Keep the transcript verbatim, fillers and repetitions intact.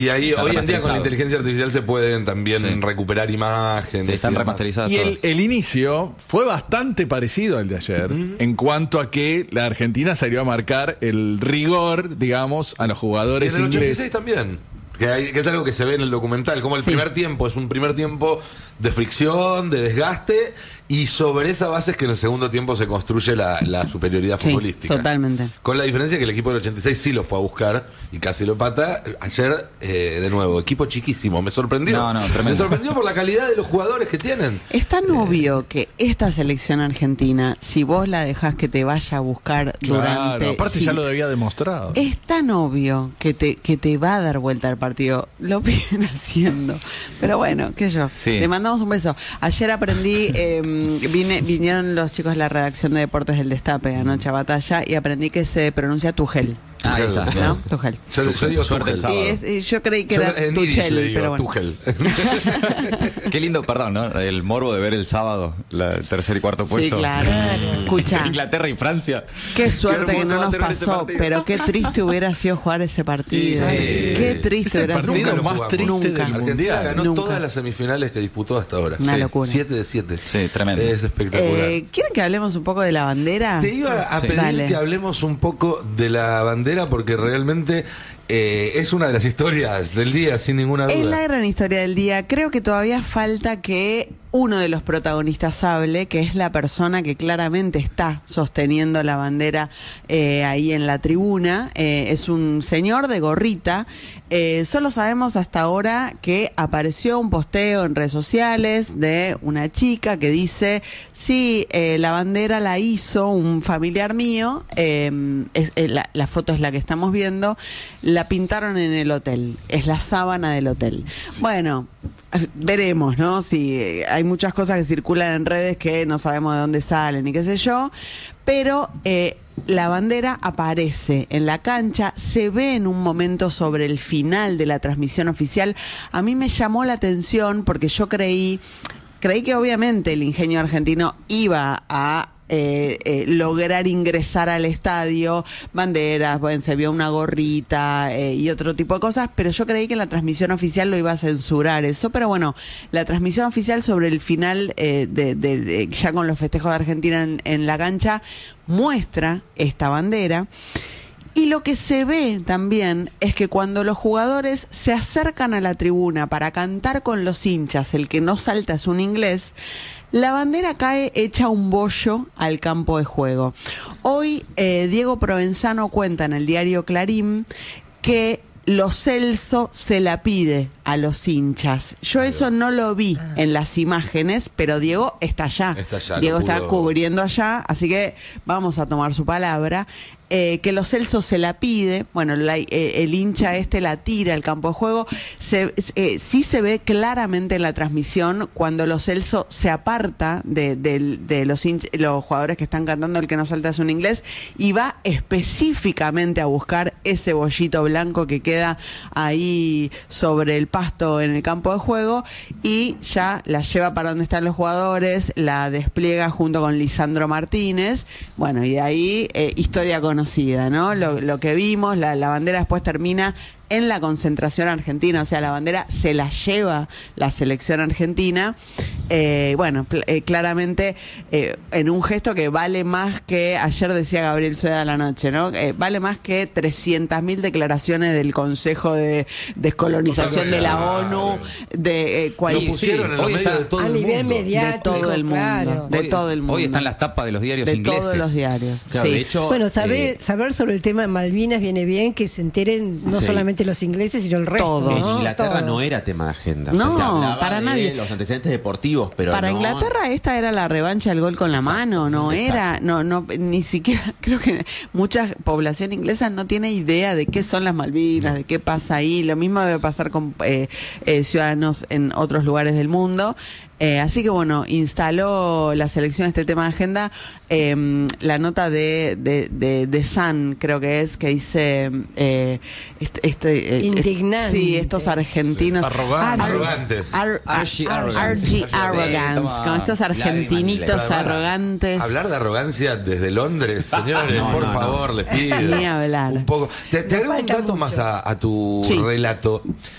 Y ahí Está hoy en día con la remasterizado. inteligencia artificial se pueden también Sí. recuperar imágenes. Sí, están y demás. remasterizadas Y todas. el, el inicio fue bastante parecido al de ayer, Ujú. en cuanto a que la Argentina salió a marcar el rigor, digamos, a los Y jugadores en el ochenta y ingleses. seis también. Que, hay- que es algo que se ve en el documental. Como el Sí. primer tiempo es un primer tiempo de fricción, de desgaste. Y sobre esa base es que en el segundo tiempo se construye la, la superioridad Sí, futbolística. totalmente. Con la diferencia que el equipo del ochenta y seis sí lo fue a buscar y casi lo empata. Ayer, eh, de nuevo, equipo chiquísimo. Me sorprendió. No, no, tremendo. Me sorprendió por la calidad de los jugadores que tienen. Es tan obvio que esta selección argentina, si vos la dejás que te vaya a buscar Claro, durante... aparte si- ya lo había demostrado. Es tan obvio que te, que te va a dar vuelta el partido. Lo vienen haciendo. Pero bueno, qué sé yo. Sí. Le mandamos un beso. Ayer aprendí, eh, vine, vinieron los chicos de la redacción de Deportes del Destape anoche a Batalla y aprendí que se pronuncia Tuchel. Ah, ahí está. ¿No? Tuchel. Yo, yo digo Suerte el Tuchel. sábado. Y es- y yo creí que Yo era en Yiddish Tuchel, le digo pero bueno. Tuchel. Qué lindo, perdón, ¿no? El morbo de ver el sábado, la tercer y cuarto Sí, puesto. claro. Escucha. Inglaterra y Francia. Qué suerte Qué que hermoso no va a nos ser ese pasó, partido. pero qué triste hubiera sido jugar ese partido. Sí, sí, sí. Qué triste Es el hubiera sido. partido Nunca lo más jugamos. triste Nunca. del Argentina mundial. ganó Nunca. todas las semifinales que disputó hasta ahora. Una Sí. locura. siete de siete. Sí, tremendo. Es espectacular. Eh, ¿Quieren que hablemos un poco de la bandera? Te iba a Sí. pedir Dale. que hablemos un poco de la bandera porque realmente eh, es una de las historias del día, sin ninguna duda. Es la gran historia del día. Creo que todavía falta que uno de los protagonistas hable, que es la persona que claramente está sosteniendo la bandera eh, ahí en la tribuna. Eh, es un señor de gorrita. Eh, solo sabemos hasta ahora que apareció un posteo en redes sociales de una chica que dice, sí, eh, la bandera la hizo un familiar mío, eh, es, eh, la, la foto es la que estamos viendo, la pintaron en el hotel, es la sábana del hotel. Bueno, veremos, ¿no? Si eh, hay muchas cosas que circulan en redes que no sabemos de dónde salen y qué sé yo, pero eh, la bandera aparece en la cancha, se ve en un momento sobre el final de la transmisión oficial. A mí me llamó la atención porque yo creí, creí que obviamente el ingenio argentino iba a Eh, eh, lograr ingresar al estadio, banderas, bueno, se vio una gorrita eh, y otro tipo de cosas, pero yo creí que en la transmisión oficial lo iba a censurar eso, pero bueno, la transmisión oficial sobre el final eh, de, de- de- ya con los festejos de Argentina en, en la cancha muestra esta bandera. Y lo que se ve también es que cuando los jugadores se acercan a la tribuna para cantar con los hinchas, el que no salta es un inglés, la bandera cae hecha un bollo al campo de juego. Hoy eh, Diego Provenzano cuenta en el diario Clarín que Lo Celso se la pide a los hinchas. Yo eso no lo vi en las imágenes, pero Diego está allá. Está allá, Diego lo está pudo- cubriendo allá, así que vamos a tomar su palabra. Eh, que Lo Celso se la pide, bueno, la- eh, el hincha este la tira al campo de juego. Se, eh, sí se ve claramente en la transmisión cuando Lo Celso se aparta de, de- de los, hinch- los jugadores que están cantando El que no salta es un inglés y va específicamente a buscar ese bollito blanco que queda ahí sobre el pasto en el campo de juego y ya la lleva para donde están los jugadores, la despliega junto con Lisandro Martínez. Bueno, y de ahí eh, historia conocida, ¿no? Lo, lo que vimos, la, la bandera después termina en la concentración argentina, o sea, la bandera se la lleva la selección argentina. Eh, bueno, pl- eh, claramente eh, en un gesto que vale más que, ayer decía Gabriel Sueda a la noche, ¿no? Eh, vale más que trescientas mil declaraciones del Consejo de Descolonización de la Claro. ONU, de eh, Lo cual- pusieron en los hoy medios está- de todo a el nivel mundo. mediático, de todo el mundo, claro. de Hoy- todo el mundo. Hoy están las tapas de los diarios de ingleses. todos los diarios. Claro, sí. de hecho, Bueno, saber, eh, saber sobre el tema de Malvinas viene bien, que se enteren no Sí. solamente los ingleses, sino el resto. Todos. En ¿no? Inglaterra Todo. no era tema de agenda. No, se hablaba para de nadie. los antecedentes deportivos, pero Para no- Inglaterra esta era la revancha del gol con la Exacto, mano, no exacto. era, no, no, ni siquiera, creo que mucha población inglesa no tiene idea de qué son las Malvinas, de qué pasa ahí. Lo mismo debe pasar con eh, eh, ciudadanos en otros lugares del mundo. Eh, así que bueno, instaló la selección este tema de agenda. Eh, la nota de, de, de, de Sun, creo que es, que dice eh, este, este, eh, Indignante. sí, estos argentinos Arrogantes. Arrogantes. Ar- Archie ar- arrogance. Archie Sí, arrogance, toma con estos lágrimas argentinitos en arrogantes. Hablar de arrogancia desde Londres, señores, No, por no, no. favor, les pido. Ni hablar. Un poco. Te, te Nos agrego un falta dato mucho. más a, a tu Sí. relato.